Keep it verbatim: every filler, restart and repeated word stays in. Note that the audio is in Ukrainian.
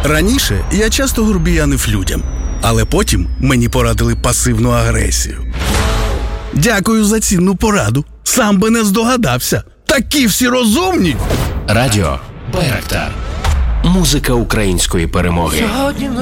Раніше я часто грубіянив людям, але потім мені порадили пасивну агресію. Дякую за цінну пораду. Сам би не здогадався. Такі всі розумні. Радіо Байрактар. Музика української перемоги. Сьогодні